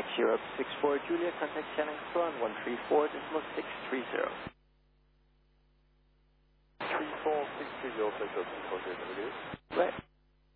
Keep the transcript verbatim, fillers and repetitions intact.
Phoenix Europe six four Juliet, contact Shannon Swan one three four decimal six three zero. three four six three zero, place of six four zero, Right.